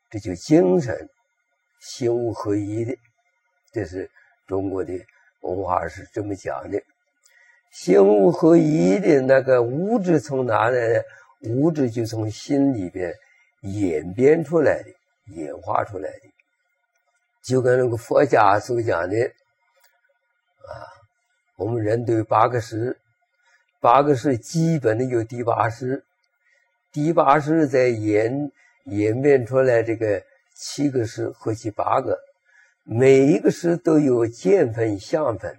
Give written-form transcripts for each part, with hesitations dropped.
这就精神心物合一的，这是中国的文化是这么讲的。心物合一的那个物质从哪来呢？物质就从心里边演变出来的，演化出来的。就跟那个佛家所讲的我们人都有8个识，8个识基本的有第8识，第8识再演变出来这个7个识，合起8个，每一个识都有见分相分。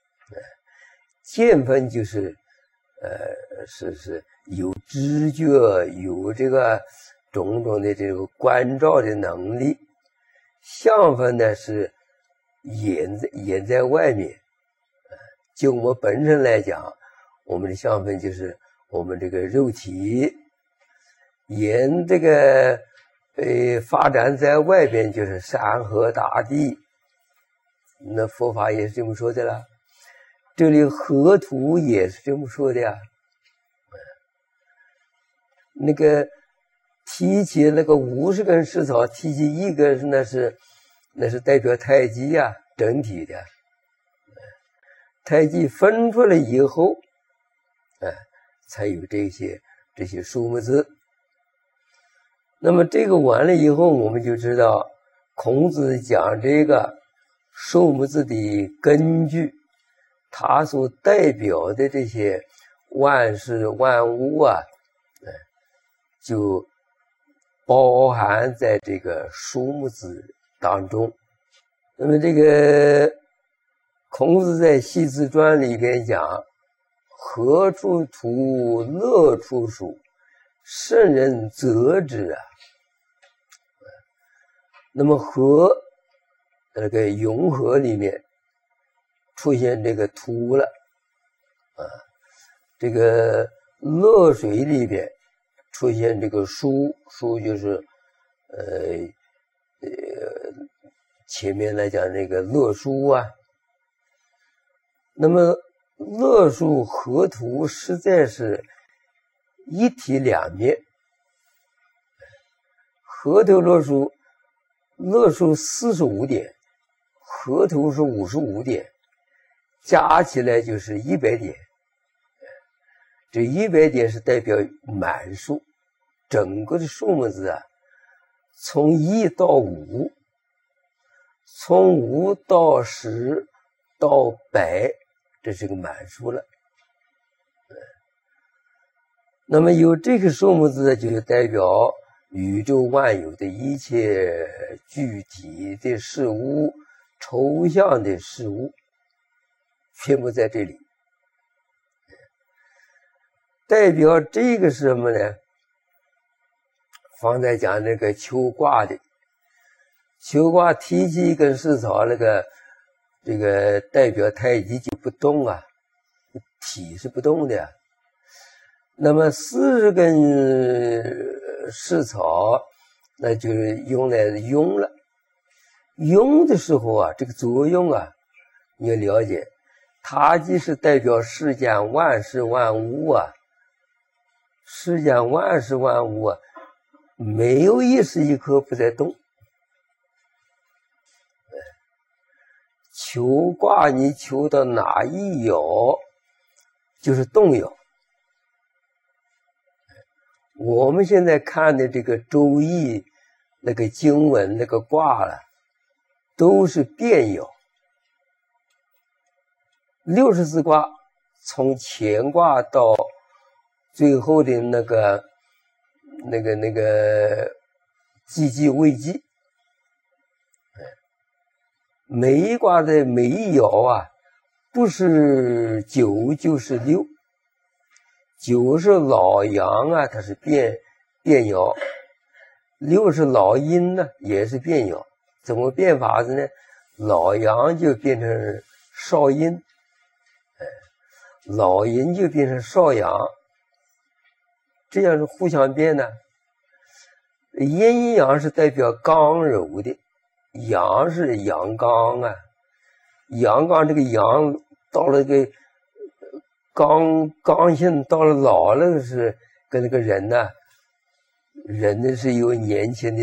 见分就是是有知觉，有这个种种的这个关照的能力。相分呢是演在外面。就我们本身来讲，我们的相分就是我们这个肉体，演这个发展在外边就是山河大地。那佛法也是这么说的啦，这里河图也是这么说的呀。那个提起那个50根石草，提起1根，那是代表太极呀，整体的。太极分出来以后，才有这些数目字。那么这个完了以后，我们就知道孔子讲这个数目字的根据，他所代表的这些万事万物啊，就包含在这个数目字当中。那么这个孔子在《系辞传》里边讲：何处图，乐处属，圣人择之啊。那么和那个永和里面出现这个图了这个乐水里边出现这个书就是前面来讲那个乐书啊。那么乐书和图实在是一体两面。河图乐书45点，河图是55点，加起来就是100点。这100点是代表满数，整个的数目字啊，从1到5，从5到10到100，这是个满数了。那么有这个数目字，就代表宇宙万有的一切具体的事物、抽象的事物，全部在这里。代表这个是什么呢？方才讲那个求卦的，求卦提起一根石草，这个代表太极就不动啊，体是不动的呀。那么40根石草，那就是用来用了。用的时候啊，这个作用啊，你要了解，它即是代表世间万事万物啊。世间万事万物啊，没有一时一刻不在动。求卦你求到哪一爻，就是动爻。我们现在看的这个周易那个经文那个卦了，都是变爻。64卦从乾卦到最后的那个济济未济，每一卦的每一爻啊，不是9就是6。9是老阳啊，它是变爻；6是老阴呢，也是变爻。怎么变法子呢？老阳就变成少阴，老阴就变成少阳，这样是互相变的。阴阳是代表刚柔的，阳是阳刚啊，阳刚这个阳到了这个刚性，到了老了是跟那个人呢，人呢是有年轻的